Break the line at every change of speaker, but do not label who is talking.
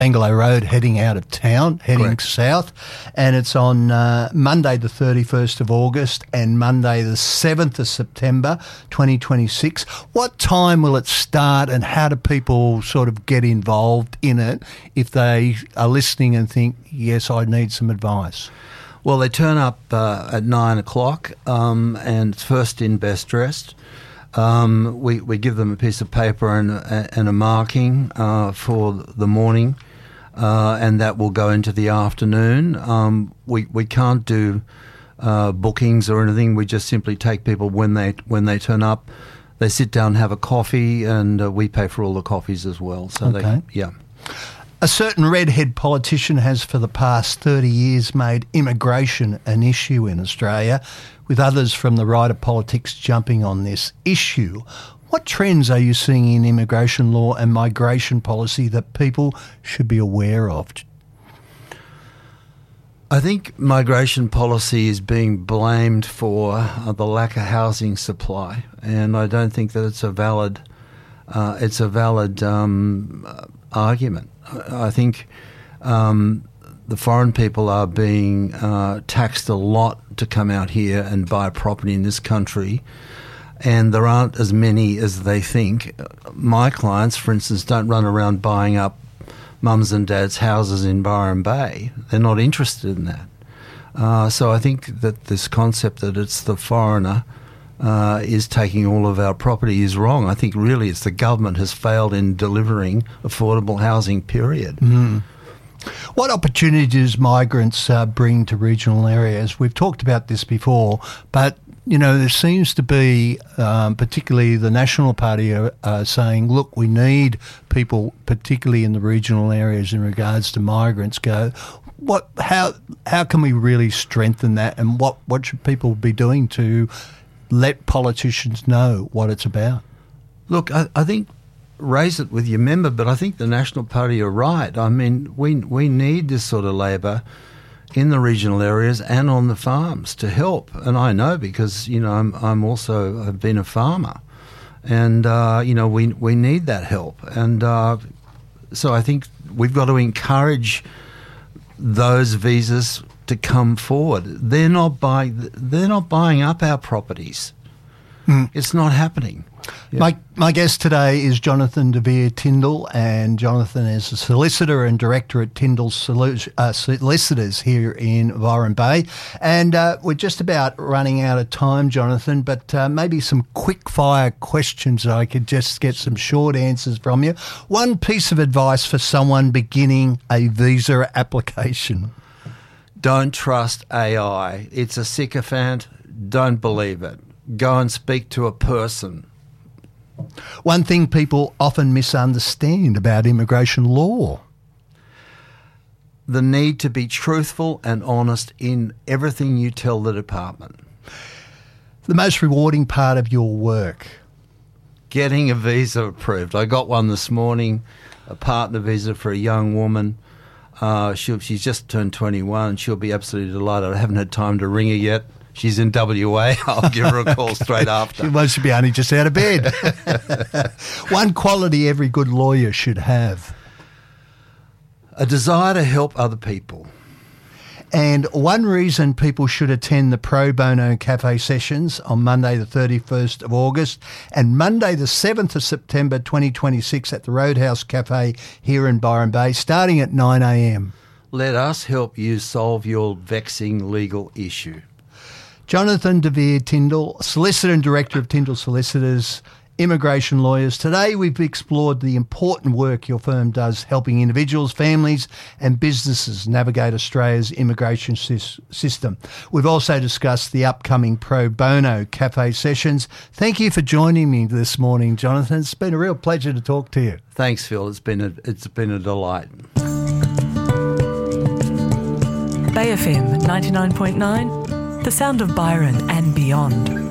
Anglo Road heading out of town, heading
Correct.
south, and it's on Monday the 31st of August and Monday the 7th of September 2026. What time will it start, and how do people sort of get involved in it if they are listening and think, yes, I need some advice?
Well, they turn up at 9 o'clock and it's first in, best dressed. We give them a piece of paper and a marking for the morning, and that will go into the afternoon. We can't do bookings or anything. We just simply take people when they turn up. They sit down and have a coffee, and we pay for all the coffees as well. So
Okay. A certain redhead politician has for the past 30 years made immigration an issue in Australia, with others from the right of politics jumping on this issue. What trends are you seeing in immigration law and migration policy that people should be aware of?
I think migration policy is being blamed for the lack of housing supply, and I don't think that it's a valid argument. I think the foreign people are being taxed a lot to come out here and buy property in this country, and there aren't as many as they think. My clients, for instance, don't run around buying up mums and dads' houses in Byron Bay. They're not interested in that. So I think that this concept that it's the foreigner is taking all of our property is wrong. I think really it's the government has failed in delivering affordable housing, period.
What opportunities migrants bring to regional areas? We've talked about this before, but you know, there seems to be, particularly the National Party are saying, look, we need people, particularly in the regional areas in regards to migrants, how can we really strengthen that, and what should people be doing to let politicians know what it's about?
Look, I think raise it with your member, but I think the National Party are right. I mean, we need this sort of labour in the regional areas and on the farms to help. And I know because, you know, I'm also have been a farmer, and you know, we need that help. And so I think we've got to encourage those visas to come forward. They're not buying up our properties. It's not happening. Yeah.
My guest today is Jonathan De Vere Tindall, and Jonathan is a solicitor and director at Tindall Solicitors here in Byron Bay. And we're just about running out of time, Jonathan, but maybe some quick-fire questions that I could just get some short answers from you. One piece of advice for someone beginning a visa application.
Don't trust AI. It's a sycophant. Don't believe it. Go and speak to a person.
One thing people often misunderstand about immigration law.
The need to be truthful and honest in everything you tell the department.
The most rewarding part of your work.
Getting a visa approved. I got one this morning, a partner visa for a young woman. She's just turned 21. She'll be absolutely delighted. I haven't had time to ring her yet. She's in WA. I'll give her a call straight after.
She should be only just out of bed. One quality every good lawyer should have.
A desire to help other people.
And one reason people should attend the Pro Bono Cafe sessions on Monday the 31st of August and Monday the 7th of September 2026 at the Roadhouse Cafe here in Byron Bay, starting at 9 a.m.
Let us help you solve your vexing legal issue.
Jonathan De Vere Tindall, Solicitor and Director of Tindall Solicitors, Immigration Lawyers. Today we've explored the important work your firm does helping individuals, families and businesses navigate Australia's immigration system. We've also discussed the upcoming Pro Bono Cafe sessions. Thank you for joining me this morning, Jonathan. It's been a real pleasure to talk to you.
Thanks, Phil. It's been a delight.
Bay FM 99.9, the sound of Byron and beyond.